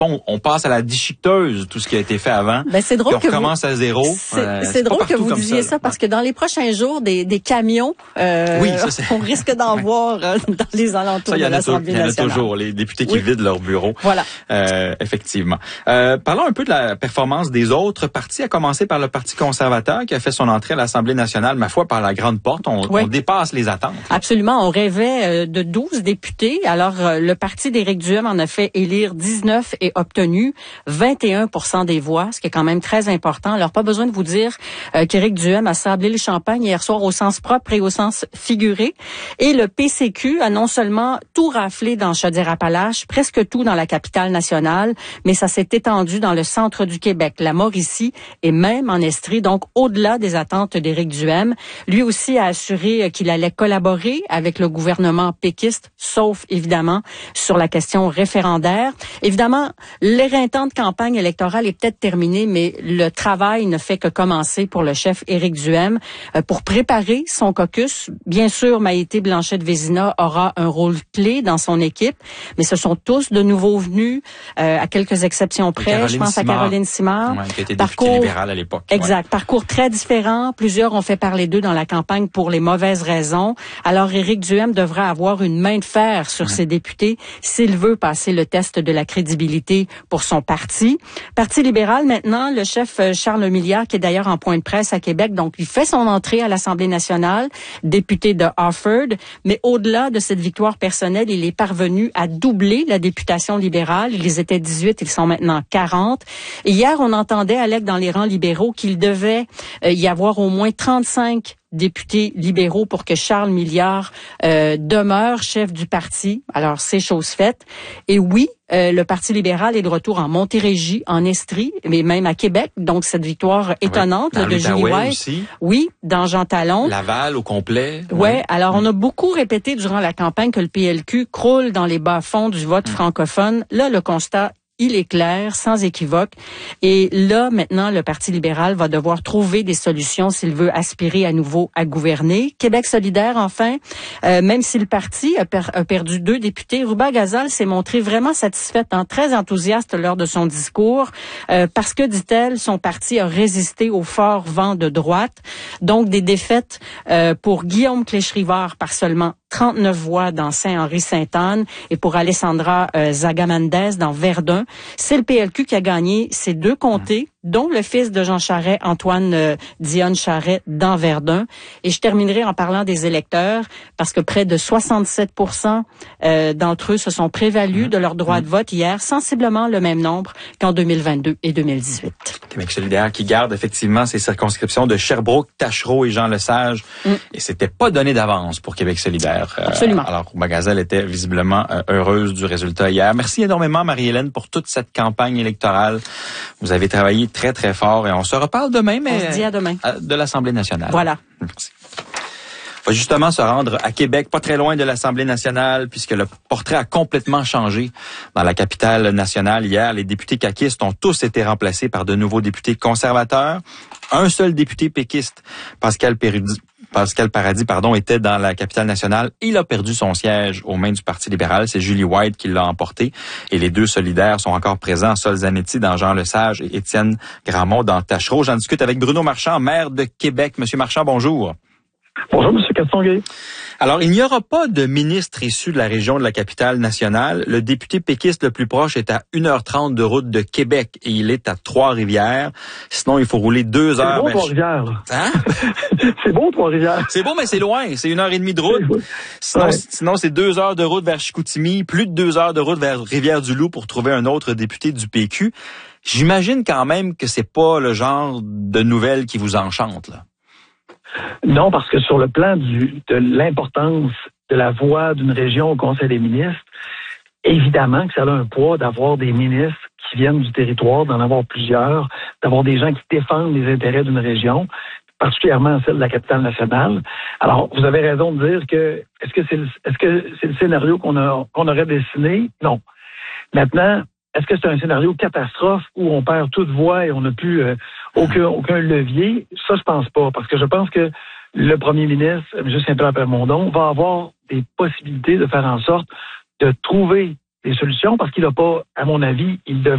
on passe à la déchiqueteuse, tout ce qui a été fait avant. Ben, c'est drôle on recommence à zéro. C'est drôle que vous disiez ça parce que dans les prochains jours, des camions, on risque d'en voir dans les alentours de l'Assemblée nationale. Il y en a toujours, les députés qui vident leur bureau. Voilà. Effectivement. Parlons un peu de la performance des autres partis, à commencer par le Parti conservateur qui a fait son entrée à l'Assemblée nationale, ma foi, par la grande porte. On dépasse les attentes. Absolument. On rêvait de 12 députés. Alors, le parti d'Éric Duhem en a fait élire 19 et obtenu 21% des voix, ce qui est quand même très important. Alors, pas besoin de vous dire qu'Éric Duhem a sablé le champagne hier soir au sens propre et au sens figuré. Et le PCQ a non seulement tout raflé dans Chaudière-Appalaches, presque tout dans la capitale nationale, mais ça s'est étendu dans le centre du Québec, la Mauricie et même en Estrie, donc au-delà des attentes d'Éric Duhem. Lui aussi a assuré qu'il allait collaborer avec le gouvernement péquiste, sauf évidemment sur la question référendaire. Évidemment, l'éreintant de campagne électorale est peut-être terminé, mais le travail ne fait que commencer pour le chef Éric Duhem pour préparer son caucus. Bien sûr, Maïté Blanchette-Vézina aura un rôle clé dans son équipe, mais ce sont tous de nouveaux venus, à quelques exceptions près. Je pense à Caroline Simard. Ouais, qui était députée libérale à l'époque. Exact. Parcours très différent. Plusieurs ont fait parler d'eux dans la campagne pour les mauvaises raisons. Alors, Éric Duhem devra avoir une main de fer sur ses députés s'il veut passer le test de la crédibilité pour son parti. Parti libéral, maintenant, le chef Charles Milliard, qui est d'ailleurs en point de presse à Québec, donc il fait son entrée à l'Assemblée nationale, député de Harford, mais au-delà de cette victoire personnelle, il est parvenu à doubler la députation libérale. Ils étaient 18, ils sont maintenant 40. Et hier, on entendait, Alec, dans les rangs libéraux, qu'il devait y avoir au moins 35 députés libéraux pour que Charles Milliard demeure chef du parti. Alors, c'est chose faite. Et oui, le Parti libéral est de retour en Montérégie, en Estrie, mais même à Québec. Donc, cette victoire étonnante de Julie White. Aussi. Oui, dans Jean Talon. Laval au complet. Ouais. Alors, on a beaucoup répété durant la campagne que le PLQ croule dans les bas-fonds du vote francophone. Là, le constat, il est clair, sans équivoque. Et là, maintenant, le Parti libéral va devoir trouver des solutions s'il veut aspirer à nouveau à gouverner. Québec solidaire, enfin, même si le parti a perdu 2 députés, Ruba Gazal s'est montrée vraiment satisfaite, très enthousiaste lors de son discours, parce que, dit-elle, son parti a résisté au fort vent de droite. Donc, des défaites pour Guillaume Cléche-Rivard par seulement 39 voix dans Saint-Henri-Sainte-Anne et pour Alessandra Zagamandez dans Verdun. C'est le PLQ qui a gagné ces 2 comtés, dont le fils de Jean Charest, Antoine Dionne Charest, dans Verdun. Et je terminerai en parlant des électeurs, parce que près de 67% d'entre eux se sont prévalus de leur droit de vote hier, sensiblement le même nombre qu'en 2022 et 2018. Québec solidaire qui garde effectivement ses circonscriptions de Sherbrooke, Tachereau et Jean-Lesage. Et c'était pas donné d'avance pour Québec solidaire. Absolument. Alors, Ruba Gazal était visiblement heureuse du résultat hier. Merci énormément, Marie-Hélène, pour toute cette campagne électorale. Vous avez travaillé très, très fort et on se reparle demain, mais on se dit à demain. De l'Assemblée nationale. Voilà. Merci. On va justement se rendre à Québec, pas très loin de l'Assemblée nationale, puisque le portrait a complètement changé dans la capitale nationale. Hier, les députés caquistes ont tous été remplacés par de nouveaux députés conservateurs. Un seul député péquiste, Pascal Paradis, était dans la capitale nationale. Il a perdu son siège aux mains du Parti libéral. C'est Julie White qui l'a emporté. Et les 2 solidaires sont encore présents. Sol Zanetti dans Jean-Lesage et Étienne Gramont dans Tachereau. J'en discute avec Bruno Marchand, maire de Québec. Monsieur Marchand, bonjour. Bonjour, M. Castonguay. Alors, il n'y aura pas de ministre issu de la région de la capitale nationale. Le député péquiste le plus proche est à 1h30 de route de Québec et il est à Trois-Rivières. Sinon, il faut rouler 2 heures. C'est beau, Trois-Rivières. Hein? C'est beau, Trois-Rivières. C'est beau, mais c'est loin. C'est 1h30 de route. Sinon, c'est 2 heures de route vers Chicoutimi, plus de 2 heures de route vers Rivière-du-Loup pour trouver un autre député du PQ. J'imagine quand même que c'est pas le genre de nouvelles qui vous enchante, là. Non, parce que sur le plan de l'importance de la voix d'une région au Conseil des ministres, évidemment que ça a un poids d'avoir des ministres qui viennent du territoire, d'en avoir plusieurs, d'avoir des gens qui défendent les intérêts d'une région, particulièrement celle de la capitale nationale. Alors, vous avez raison de dire que est-ce que c'est le scénario qu'on aurait dessiné? Non. Maintenant, est-ce que c'est un scénario catastrophe où on perd toute voix et on n'a plus aucun levier? Ça, je pense pas, parce que je pense que le premier ministre, M. Saint-Pierre Plamondon, va avoir des possibilités de faire en sorte de trouver des solutions, parce qu'il n'a pas, à mon avis, il devrait